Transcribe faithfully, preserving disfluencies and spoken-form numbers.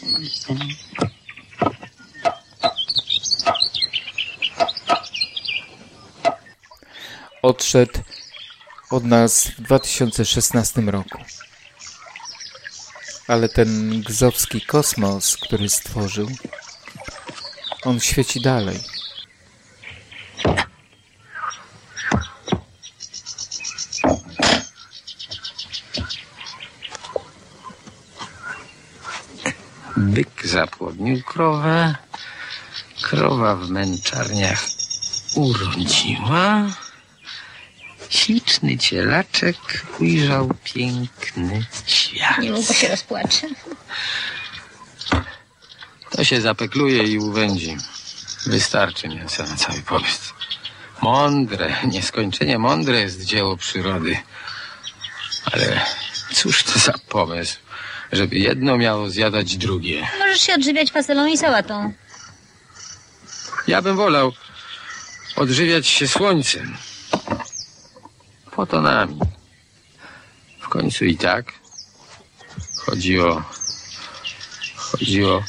Odszedł od nas w dwa tysiące szesnastym roku. Ale ten gzowski kosmos, który stworzył, on świeci dalej. Byk zapłodnił krowę, krowa w męczarniach urodziła, śliczny cielaczek ujrzał piękny świat. Nie mógł się rozpłacze. To się zapekluje i uwędzi. Wystarczy mięsa na cały pobyt. Mądre, nieskończenie mądre jest dzieło przyrody. Ale cóż to za pomysł, żeby jedno miało zjadać drugie. Możesz się odżywiać fasolą i sałatą. Ja bym wolał odżywiać się słońcem. Fotonami. W końcu i tak chodzi o... chodzi o